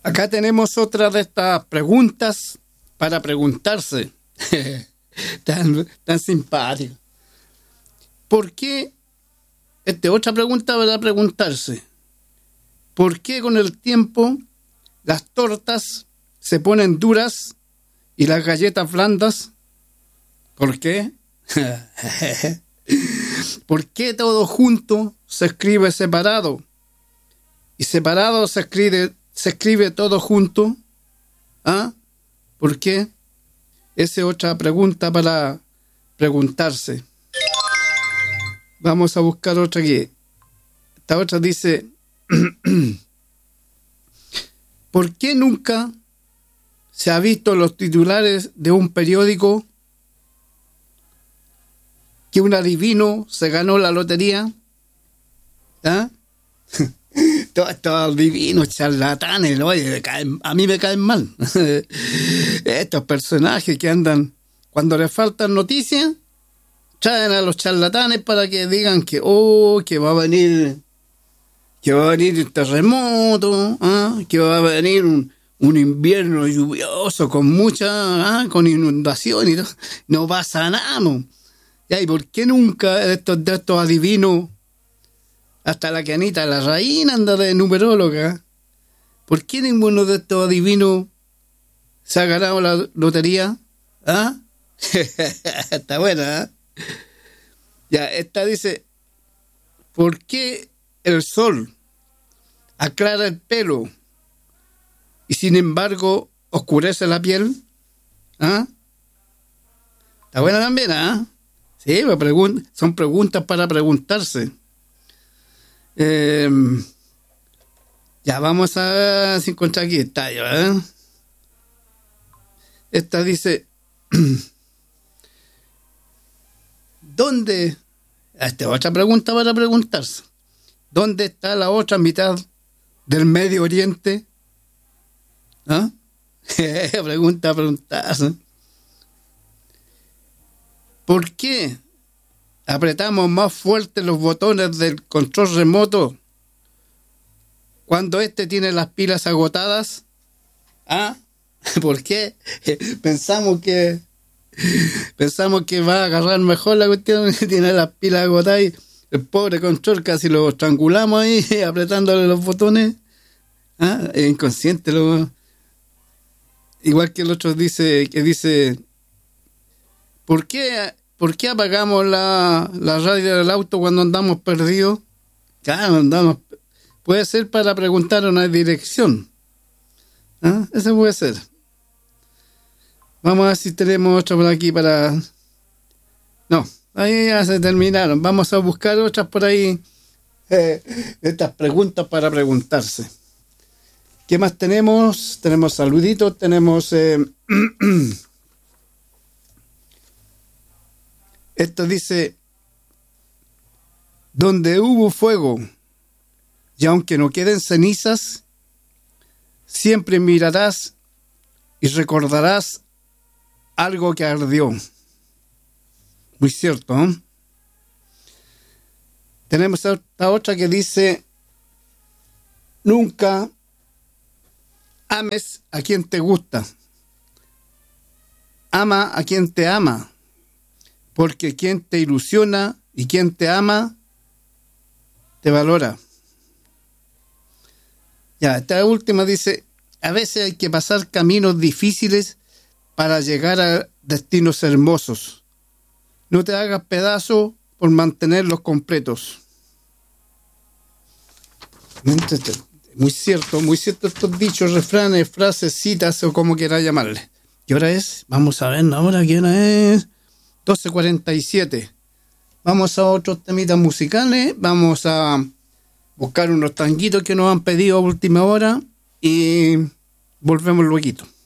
Acá tenemos otra de estas preguntas para preguntarse. tan simpático. ¿Por qué? Otra pregunta para preguntarse. ¿Por qué con el tiempo las tortas se ponen duras y las galletas blandas? ¿Por qué? ¿Por qué todo junto se escribe separado? Y separado se escribe todo junto. ¿Ah? ¿Por qué? Esa es otra pregunta para preguntarse. Vamos a buscar otra aquí. Esta otra dice: ¿por qué nunca se ha visto en los titulares de un periódico que un adivino se ganó la lotería? ¿Ah? Todos estos divinos charlatanes, oye, a mí me caen mal. Estos personajes que andan, cuando les faltan noticias, traen a los charlatanes para que digan que va a venir un terremoto, que va a venir un invierno lluvioso con con inundación y todo. No pasa nada, ¿no? ¿Y por qué nunca de estos adivinos? Hasta la Canita la Reina anda de numeróloga. ¿Por qué ninguno de estos adivinos se ha ganado la lotería? ¿Ah? Está buena, ¿eh? Ya, esta dice: ¿por qué el sol aclara el pelo y sin embargo oscurece la piel? ¿Ah? Está buena también, ¿ah? Sí, son preguntas para preguntarse. Ya vamos a encontrar aquí está, ¿eh? Esta dice: ¿dónde? Esta es otra pregunta para preguntarse. ¿Dónde está la otra mitad del Medio Oriente? ¿Ah? Pregunta a preguntarse. ¿Por qué apretamos más fuerte los botones del control remoto cuando tiene las pilas agotadas? ¿Ah? ¿Por qué? Pensamos que va a agarrar mejor la cuestión, tiene las pilas agotadas y el pobre control casi lo estrangulamos ahí apretándole los botones. ¿Ah? Es inconsciente. Igual que el otro dice, ¿por qué apagamos la radio del auto cuando andamos perdidos? Claro, puede ser para preguntar una dirección. ¿Ah? Eso puede ser. Vamos a ver si tenemos otro por aquí para... No, ahí ya se terminaron. Vamos a buscar otras por ahí. Estas preguntas para preguntarse. ¿Qué más tenemos? Tenemos saluditos, tenemos... Esto dice: donde hubo fuego, y aunque no queden cenizas, siempre mirarás y recordarás algo que ardió. Muy cierto, ¿eh? Tenemos esta otra que dice: nunca ames a quien te gusta, ama a quien te ama. Porque quien te ilusiona y quien te ama, te valora. Ya, esta última dice: a veces hay que pasar caminos difíciles para llegar a destinos hermosos. No te hagas pedazo por mantenerlos completos. Muy cierto estos dichos, refranes, frases, citas o como quieras llamarle. ¿Qué hora es? Vamos a ver ahora qué hora es. 12:47. Vamos a otros temitas musicales. Vamos a buscar unos tanguitos que nos han pedido a última hora y volvemos luego.